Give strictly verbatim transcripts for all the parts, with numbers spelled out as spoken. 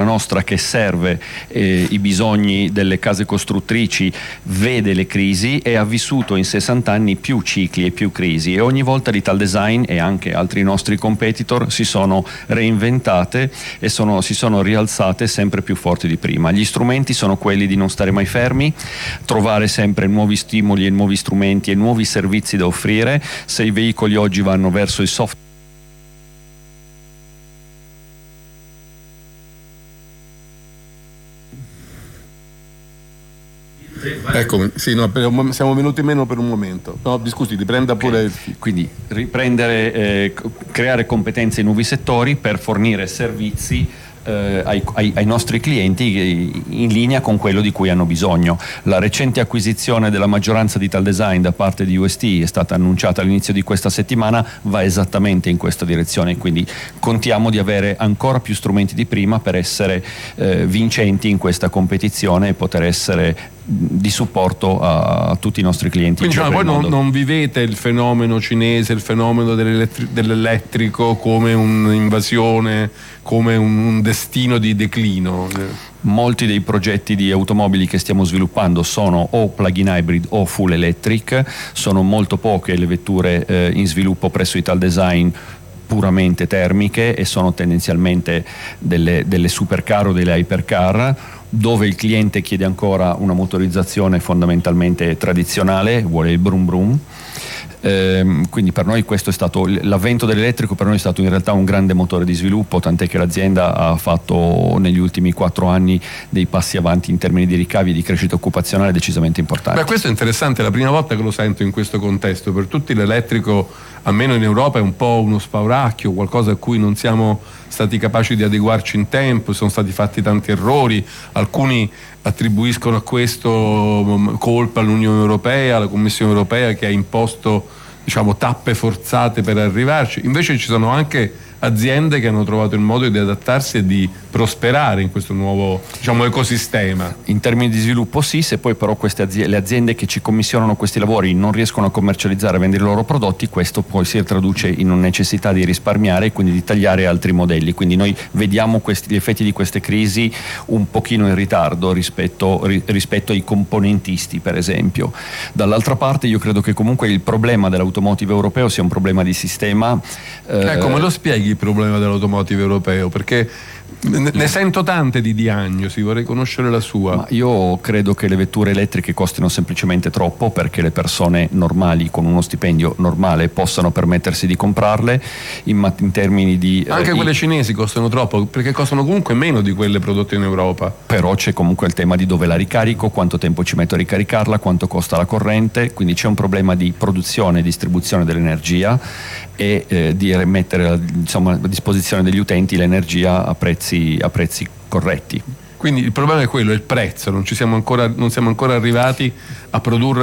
nostra che serve eh, i bisogni delle case costruttrici, vede le crisi e ha vissuto in sessanta anni più cicli e più crisi, e ogni volta l'Italdesign e anche altri nostri competitor si sono reinventate e sono, si sono rialzate sempre più forti di prima. Gli strumenti sono quelli di non stare mai fermi, trovare sempre nuovi stimoli e nuovi strumenti e nuovi servizi da offrire. Se i veicoli oggi vanno verso il software, Eccomi, sì, no, siamo venuti meno per un momento. No, scusi, riprenda pure. Okay. Quindi riprendere, eh, creare competenze in nuovi settori per fornire servizi eh, ai, ai, ai nostri clienti in linea con quello di cui hanno bisogno. La recente acquisizione della maggioranza di Italdesign da parte di U S T è stata annunciata all'inizio di questa settimana, va esattamente in questa direzione, quindi contiamo di avere ancora più strumenti di prima per essere eh, vincenti in questa competizione e poter essere di supporto a, a tutti i nostri clienti. Quindi cioè, voi non, non vivete il fenomeno cinese, il fenomeno dell'elettri- dell'elettrico come un'invasione, come un, un destino di declino? Molti dei progetti di automobili che stiamo sviluppando sono o plug-in hybrid o full electric, sono molto poche le vetture eh, in sviluppo presso Italdesign puramente termiche e sono tendenzialmente delle, delle supercar o delle hypercar, dove il cliente chiede ancora una motorizzazione fondamentalmente tradizionale, vuole il brum brum. Ehm, quindi per noi questo è stato l'avvento dell'elettrico, per noi è stato in realtà un grande motore di sviluppo, tant'è che l'azienda ha fatto negli ultimi quattro anni dei passi avanti in termini di ricavi e di crescita occupazionale decisamente importanti. Beh, questo è interessante, è la prima volta che lo sento in questo contesto. Per tutti l'elettrico, almeno in Europa, è un po' uno spauracchio, qualcosa a cui non siamo stati capaci di adeguarci in tempo, sono stati fatti tanti errori, alcuni attribuiscono a questo colpa all'Unione Europea, alla Commissione Europea che ha imposto, diciamo, tappe forzate per arrivarci. Invece ci sono anche aziende che hanno trovato il modo di adattarsi e di prosperare in questo nuovo, diciamo, ecosistema. In termini di sviluppo sì, se poi però queste aziende, le aziende che ci commissionano questi lavori non riescono a commercializzare e vendere i loro prodotti, questo poi si traduce in una necessità di risparmiare e quindi di tagliare altri modelli. Quindi noi vediamo questi, gli effetti di queste crisi un pochino in ritardo rispetto, ri, rispetto ai componentisti, per esempio. Dall'altra parte io credo che comunque il problema dell'automotive europeo sia un problema di sistema. Eh, ecco, me lo spieghi il problema dell'automotive europeo? Perché ne, ne sento tante di diagnosi, vorrei conoscere la sua. Ma io credo che le vetture elettriche costino semplicemente troppo perché le persone normali con uno stipendio normale possano permettersi di comprarle. In, in termini di anche eh, quelle i, cinesi costano troppo perché costano comunque meno di quelle prodotte in Europa. Però c'è comunque il tema di dove la ricarico, quanto tempo ci metto a ricaricarla, quanto costa la corrente, quindi c'è un problema di produzione e distribuzione dell'energia e eh, di mettere, insomma, a disposizione degli utenti l'energia a prezzi, a prezzi corretti. Quindi il problema è quello, è il prezzo, non ci siamo ancora, non siamo ancora arrivati a produrre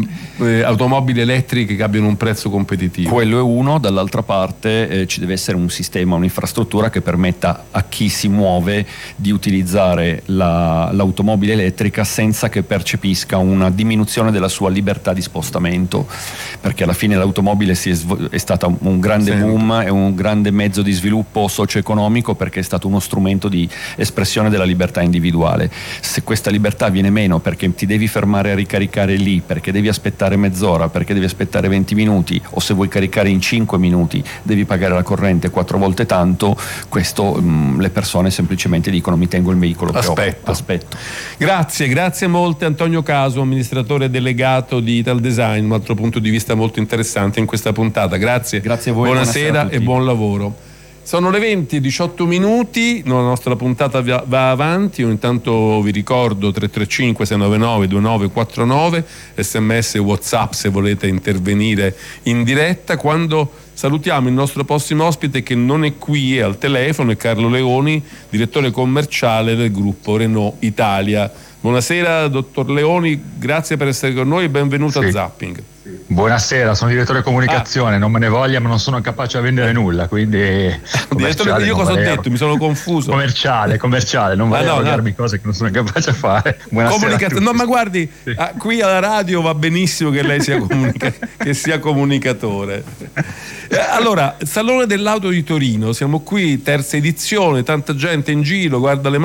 eh, automobili elettriche che abbiano un prezzo competitivo. Quello è uno, dall'altra parte eh, ci deve essere un sistema, un'infrastruttura che permetta a chi si muove di utilizzare la, l'automobile elettrica senza che percepisca una diminuzione della sua libertà di spostamento, perché alla fine l'automobile si è, sv- è stata un grande sì. boom, è un grande mezzo di sviluppo socio-economico perché è stato uno strumento di espressione della libertà individuale. Se questa libertà viene meno perché ti devi fermare a ricaricare lì, perché devi aspettare mezz'ora, perché devi aspettare venti minuti, o se vuoi caricare in cinque minuti devi pagare la corrente quattro volte tanto, questo mh, le persone semplicemente dicono mi tengo il veicolo che aspetto. ho. Aspetto. Grazie, grazie molte Antonio Caso, amministratore delegato di Italdesign, un altro punto di vista molto interessante in questa puntata. Grazie. Grazie a voi. Buonasera, buonasera e buon lavoro. Sono le venti e diciotto minuti, la nostra puntata va avanti. Io intanto vi ricordo tre tre cinque sei nove nove due nove quattro nove, sms e WhatsApp se volete intervenire in diretta. Quando salutiamo il nostro prossimo ospite, che non è qui, è al telefono, è Carlo Leoni, direttore commerciale del gruppo Renault Italia. Buonasera dottor Leoni, grazie per essere con noi e benvenuto sì. a Zapping. Buonasera, sono direttore comunicazione, ah. non me ne voglia, ma non sono capace a vendere nulla, quindi direttore, io cosa ho detto? Mi sono confuso. Commerciale, commerciale, non volevo ah, no, darmi no. cose che non sono capace a fare. Buonasera. No, ma guardi, sì. ah, qui alla radio va benissimo che lei sia, comunica- che sia comunicatore. Eh, allora, Salone dell'Auto di Torino, siamo qui, terza edizione, tanta gente in giro, guarda le